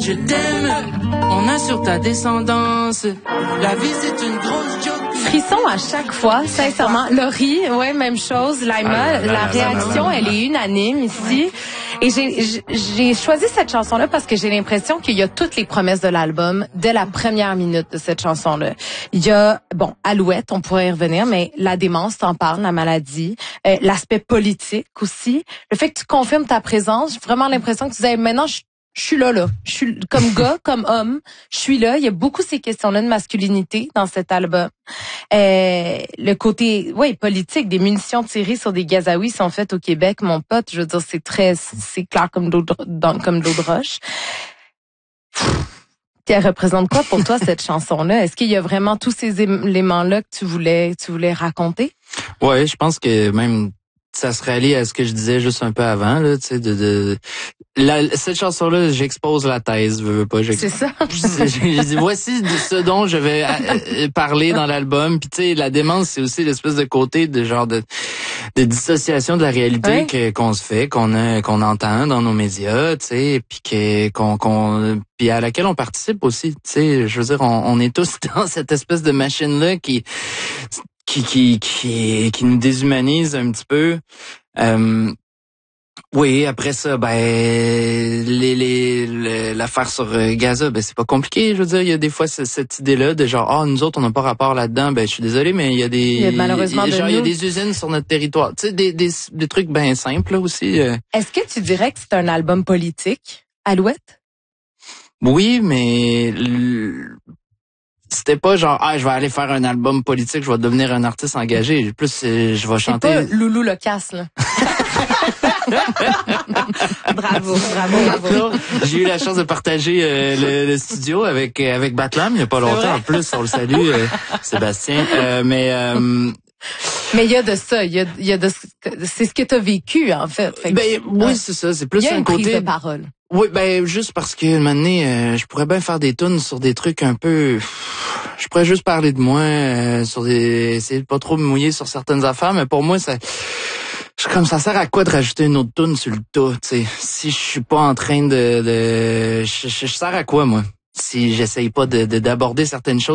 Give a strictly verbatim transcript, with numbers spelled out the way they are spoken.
Juliette, je t'aime. On a sur ta descendance. La vie, c'est une grosse joke. Frisson à chaque fois, sincèrement. Laurie, ouais, même chose. Laima, Ah, la réaction, elle est unanime ici. Et j'ai, j'ai choisi cette chanson-là parce que j'ai l'impression qu'il y a toutes les promesses de l'album dès la première minute de cette chanson-là. Il y a, bon, Alouette, on pourrait y revenir, mais la démence, t'en parles, la maladie, euh, l'aspect politique aussi, le fait que tu confirmes ta présence, j'ai vraiment l'impression que tu disais, maintenant, je Je suis là, là. Je suis comme gars, comme homme. Je suis là. Il y a beaucoup ces questions-là de masculinité dans cet album. Euh, le côté, ouais, politique, des munitions tirées sur des Gazaouis sont faites au Québec, mon pote. Je veux dire, c'est très, c'est clair comme d'eau de, dans, comme de l'eau de roche. Puis elle représente quoi pour toi, cette chanson-là? Est-ce qu'il y a vraiment tous ces éléments-là que tu voulais, tu voulais raconter? Ouais, je pense que même, ça se rallie à ce que je disais juste un peu avant, là, tu sais, de, de, la, cette chanson-là, j'expose la thèse, veux, veux pas, C'est ça. J'ai dit, voici de ce dont je vais euh, parler dans l'album. Puis tu sais, la démence, c'est aussi l'espèce de côté de genre de, de dissociation de la réalité ouais. que qu'on se fait, qu'on a, qu'on entend dans nos médias, tu sais, puis que qu'on qu'on puis à laquelle on participe aussi. Tu sais, je veux dire, on, on est tous dans cette espèce de machine-là qui qui qui qui qui nous déshumanise un petit peu. Euh, oui, après ça, ben les les, les l'affaire sur Gaza, ben c'est pas compliqué. Je veux dire, il y a des fois cette, cette idée-là de genre, ah, oh, nous autres on n'a pas rapport là-dedans. Ben je suis désolé, mais il y a des il y a malheureusement genre il y a nous. des usines sur notre territoire. Tu sais, des des des trucs bien simples là aussi. Euh. Est-ce que tu dirais que c'est un album politique, Alouette? Oui, mais c'était pas genre, ah, je vais aller faire un album politique, je vais devenir un artiste engagé. Plus, je vais chanter. C'est pas Loulou Locasse, là. bravo, bravo, bravo. J'ai eu la chance de partager euh, le, le studio avec avec Batlam il y a pas longtemps. En plus, on le salue, euh, Sébastien. Euh, mais euh, mais il y a de ça, il y a, il y a de, c'est ce que t'as vécu en fait. fait ben que, oui, ouais. c'est ça. C'est plus il y a un une côté prise de parole. Oui, ben juste parce que un moment donné, euh, je pourrais bien faire des tunes sur des trucs un peu. Je pourrais juste parler de moi, euh, sur des, essayer de pas trop me mouiller sur certaines affaires, mais pour moi, ça. Je, comme ça sert à quoi de rajouter une autre tune sur le tas, tu sais. Si je suis pas en train de, de je, je, je sers à quoi moi si j'essaye pas de, de d'aborder certaines choses.